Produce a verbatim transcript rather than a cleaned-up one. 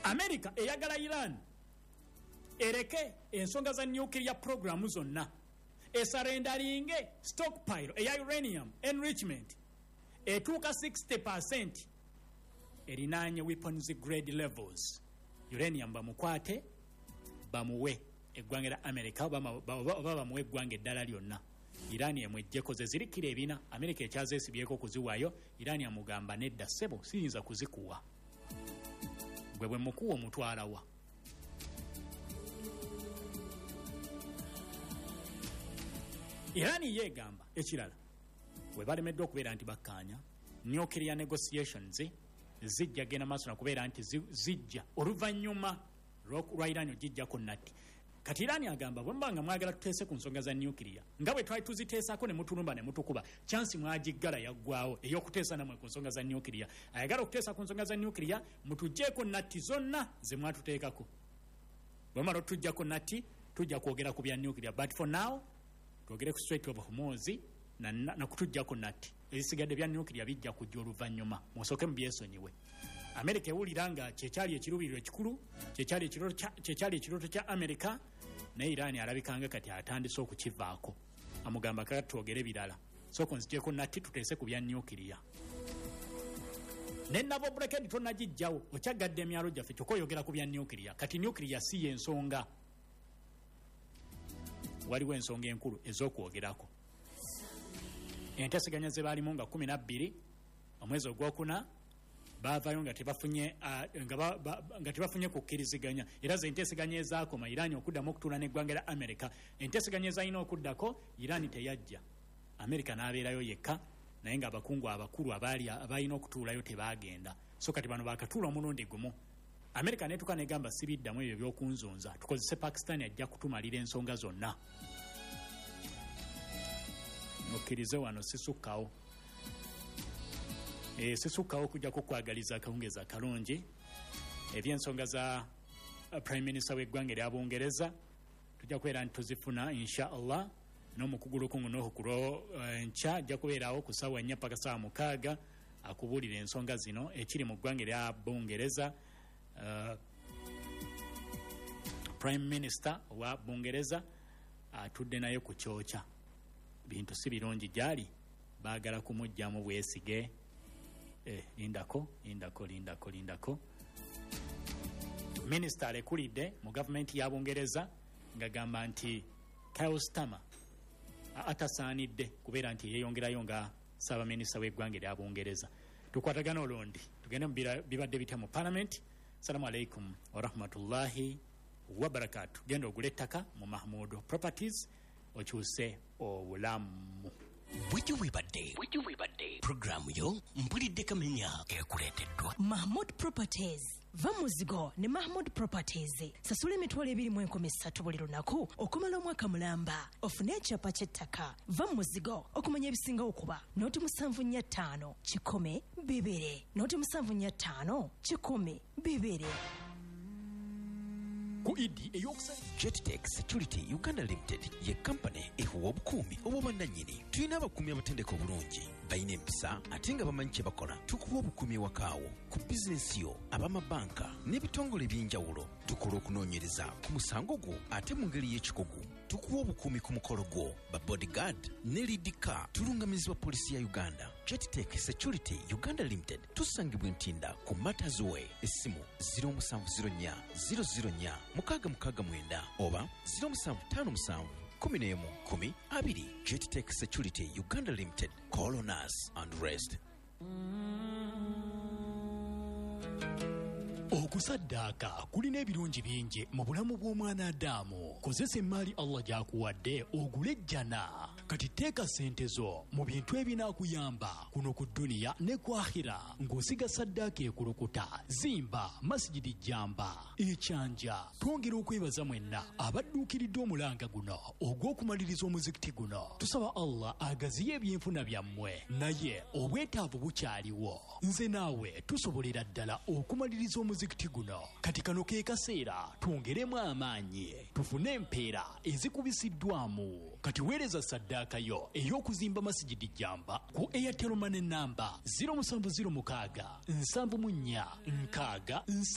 America eyagala Iran ereke ensonga za nuclear program zonna esarendalinge stockpile eya uranium enrichment etuuka sixty percent erinanye weapons grade levels. Uranium bamukwate bamuwe eggwanga lya America oba bamuwe eggwanga eddala lyonna. Iran emwejjeko ze zirikira ebina America ekyazeesibyeko kuziwaayo. Iran amugamba nedda ssebo siyinza kuzikuwa gwe bwe mukuwa omutwalawa. Iran yeegamba ekirala we balemeddwa okubeera nti bakkaanya nuclear negotiations zijja genda maaso nakubeera nti zijja oluvannyuma lwa Iran ogijjako natti. Kati Iran agamba bwe mbanga mwagala tuteese ku nsonga za nuclear nga bwe twali tuziteesako ne mutulumba ne mutukuba chansi mwagiggala yaggwawo ey'okuteesa namwe ku nsonga za nuclear. Ayagala okuteesa ku nsonga za nuclear mutugjeeko natti zonna ze mwatuteekako. Bwe mala tujjako natti tujja kwogera ku bya nuclear, but for now twogere ku Strait of Hormuz na, na, na kutujjako natti. Ebisigadde bya nuclear bijja kujja oluvannyuma musooke mubyesonyiwe. America ewulira nga kyekyali ekirubiriro ekikulu, kyekyali ekiroto kya kyekyali ekiroto kya America, ne Iran alabikanga kati atandise okukivaako. Amugamba kati twogere birala. Soko nzijeko natti tuteese ku bya nuclear. Ne nabo bracket tonagijjawo okyagadde emyalo gyaffe kyokoyogera ku bya nuclear. Kati nuclear si y'ensonga. Waliwo ensonga enkulu ez'okwogerako. Enteeseganya ze baalimu nga kumi na bbiri omwezi ogwokuna baavayo nga tebafunye uh, nga, ba, ba, nga tebafunye kukkiriziganya era ze enteeseganya ezaakoma Iran okuddamu okutuula n'eggwanga lya America. Enteeseganya ezalina okuddako Iran teyajja, America n'abeerayo yekka naye nga abakungu abakulu abaali abalina okutuulayo tebaagenda. So kati bano baakatuula omulundi gumu. America neetuka negamba sibiddamu ebyo by'okunzunza, tukozese Pakistan ajja kutumalira ensonga zonna. Okkirize wano sisukkawo. E, sisukkawo kujja kukwagaliza akawungeza akalungi. Ebyensonga za uh, Prime Minister w'eggwanga erya Bungereza tujja kubeera nti tuzifuna insha Allah n'omukugu lukungu n'okulo uh, nkya ajja kubeerawo ku ssaawa nnya paka ssaawa mukaaga akubuulira ensonga zino ekiri mu ggwanga erya Bungereza. Uh, Prime Minister wa Bungereza atudde uh, naye ku kyokya. Bintu si birungi gyali, baagala kumugjamu bwesige. Eh, lindako lindako lindako lindako Minister alekulidde mu gavumenti ya Bungereza ngagamba nti Keir Starmer atasaanidde kubeera nti yeeyongerayo nga Ssaabaminisita w'eggwanga erya Bungereza. Tukwatagana olundi tugende mu bibadde bitya mu Parliament. Assalamu alaikum wa rahmatullahi wa barakatuh. Genda ogule ettaka mu Mahmood Properties okyuse obulamu. Wiki wibadde wiki wibadde programu yo mpulidde kamenya ekuleeteddwa Mahmood Properties. Va muzigo ne Mahmood Properties. Sasula emitwalo ebiri mu enkumi ssatu buli lunaku okumala omwaka mulamba. Ofune ekyapa ky'ettaka. Va muzigo okumanya ebisinga okuba nooti musanvu nnya ttaano kikumi bibiri. Nooti musanvu nnya ttaano kikumi bibiri. Ku idi eyokusanya JetTech Security Uganda Limited ye company ehuwa obukuumi obw'obwannannyini. Tulina abakuumi abatendeka obulungi, balina empisa ate nga bamanyi kye bakola. Tukuwa obukuumi ewakaawo ku bizinensi yo, ab'amabanka n'ebitongole eby'enjawulo. Tukola okunoonyereza ku musango gwo ate mu ngeri y'ekikugu. Tukuwa obukuumi ku mukolo gwo, ba bodyguard ne lead car. Tulungamizibwa polisi ya Uganda. JetTech Security Uganda Limited tusangibwa Ntinda ku Matters Way. Essimu zero seven zero nnya zero zero nnya mukaaga mukaaga mwenda oba zero seven five five kumi n'emu kumi abiri. JetTech Security Uganda Limited. Call on us and rest. Okusaddaaka kulina ebirungi bingi mu bulamu bw'omwana Adamu. Kozesa emmaali Allah gy'akuwadde ogule ejjana. Kati teeka ssente zo mu bintu ebinaakuyamba kuno ku dduniya ne ku akhira ng'osiga saddaaka ekulukuta. Zimba masijidi jjamba ekyanja. Twongera okwebaza mwenna abadduukiridde omulanga guno ogw'okumaliriza omuzikiti guno. Tusaba Allah agaziye ebyenfuna byammwe, naye obwetaavu bukyaliwo. Nze naawe tusobolera ddala okumaliriza omuzikiti guno. Kati kano ke kaseera twongeremu amaanyi tufune empeera ezikubisiddwamu. Kati weereza saddaaka yo ey'okuzimba masijidi jjamba ku Airtel Money namba zero seven zero six seven nnya nkaaga